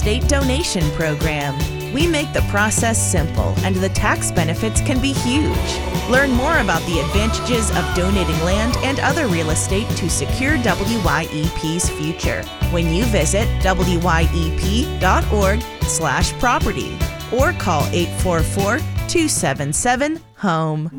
estate donation program. We make the process simple, and the tax benefits can be huge. Learn more about the advantages of donating land and other real estate to secure WYEP's future when you visit wyep.org/property or call 844-277-HOME.